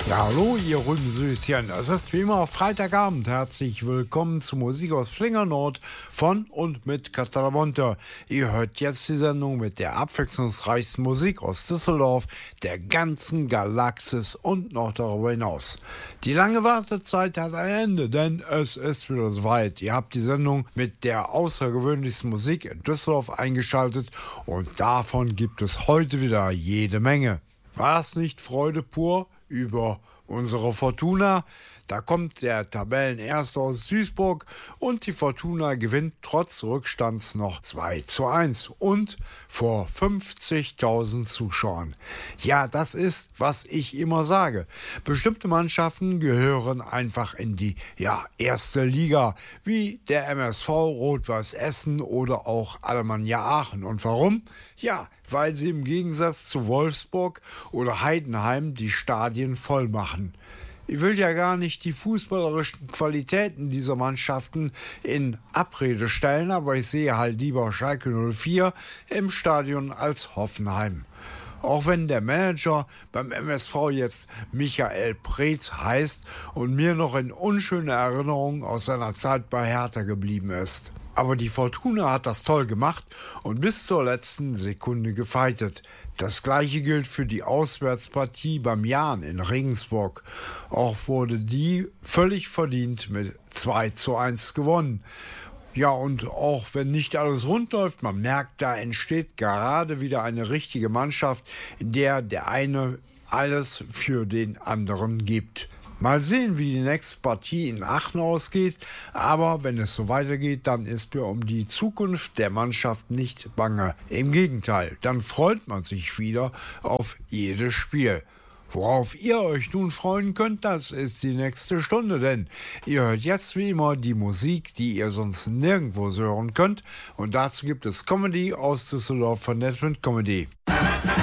Ja, hallo, ihr Rübensüßchen. Es ist wie immer Freitagabend. Herzlich willkommen zu Musik aus Flingernord von und mit Catalabonte. Ihr hört jetzt die Sendung mit der abwechslungsreichsten Musik aus Düsseldorf, der ganzen Galaxis und noch darüber hinaus. Die lange Wartezeit hat ein Ende, denn es ist wieder soweit. Ihr habt die Sendung mit der außergewöhnlichsten Musik in Düsseldorf eingeschaltet und davon gibt es heute wieder jede Menge. War das nicht Freude pur über unsere Fortuna? Da kommt der Tabellenerste aus Duisburg und die Fortuna gewinnt trotz Rückstands noch 2:1 und vor 50.000 Zuschauern. Ja, das ist, was ich immer sage. Bestimmte Mannschaften gehören einfach in die erste Liga, wie der MSV Rot-Weiß Essen oder auch Alemannia Aachen. Und warum? Ja, weil sie im Gegensatz zu Wolfsburg oder Heidenheim die Stadien voll machen. Ich will ja gar nicht die fußballerischen Qualitäten dieser Mannschaften in Abrede stellen, aber ich sehe halt lieber Schalke 04 im Stadion als Hoffenheim. Auch wenn der Manager beim MSV jetzt Michael Preetz heißt und mir noch in unschöner Erinnerung aus seiner Zeit bei Hertha geblieben ist. Aber die Fortuna hat das toll gemacht und bis zur letzten Sekunde gefeitet. Das gleiche gilt für die Auswärtspartie beim Jahn in Regensburg. Auch wurde die völlig verdient mit 2:1 gewonnen. Ja, und auch wenn nicht alles rund läuft, man merkt, da entsteht gerade wieder eine richtige Mannschaft, in der der eine alles für den anderen gibt. Mal sehen, wie die nächste Partie in Aachen ausgeht, aber wenn es so weitergeht, dann ist mir um die Zukunft der Mannschaft nicht bange. Im Gegenteil, dann freut man sich wieder auf jedes Spiel. Worauf ihr euch nun freuen könnt, das ist die nächste Stunde, denn ihr hört jetzt wie immer die Musik, die ihr sonst nirgendwo hören könnt, und dazu gibt es Comedy aus Düsseldorf von Netwind Comedy.